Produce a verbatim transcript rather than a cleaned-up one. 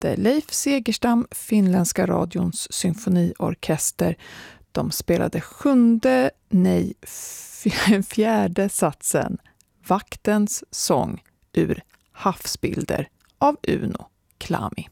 hette Leif Segerstam, Finländska radions symfoniorkester. De spelade sjunde, nej, fjärde satsen, Vaktens sång ur Havsbilder av Uno Klami.